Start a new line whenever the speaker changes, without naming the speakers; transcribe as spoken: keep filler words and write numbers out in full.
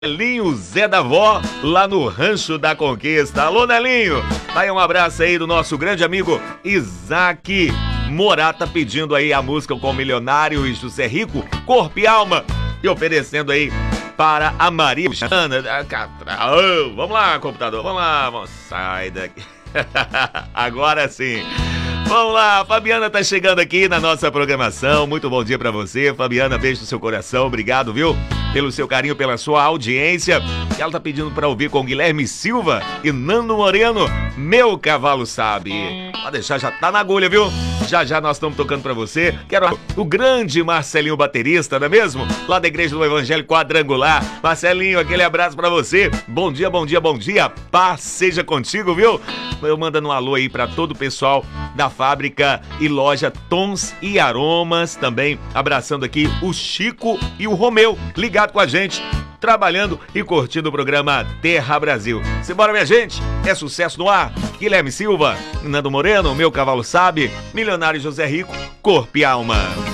Nelinho Zé da Vó, lá no Rancho da Conquista. Alô, Nelinho! Tá aí um abraço aí do nosso grande amigo Isaac Morata, pedindo aí a música com o Milionário e José Rico, Corpo e Alma, e oferecendo aí para a Maria Ana. Oh, vamos lá, computador, vamos lá, vamos, sai daqui. Agora sim. Vamos lá, Fabiana tá chegando aqui na nossa programação. Muito bom dia pra você, Fabiana, beijo no seu coração, obrigado, viu? Pelo seu carinho, pela sua audiência. E ela tá pedindo pra ouvir com Guilherme Silva e Nando Moreno, Meu Cavalo Sabe. Pode deixar, já tá na agulha, viu? Já já nós estamos tocando pra você. Quero o grande Marcelinho baterista, não é mesmo? Lá da Igreja do Evangelho Quadrangular. Marcelinho, aquele abraço pra você. Bom dia, bom dia, bom dia. Paz seja contigo, viu? Eu mandando um alô aí pra todo o pessoal da fábrica e loja Tons e Aromas, também abraçando aqui o Chico e o Romeu, ligado com a gente, trabalhando e curtindo o programa Terra Brasil. Simbora, minha gente, é sucesso no ar. Guilherme Silva, Nando Moreno, Meu Cavalo Sabe, Milionário José Rico, Corpo e Alma.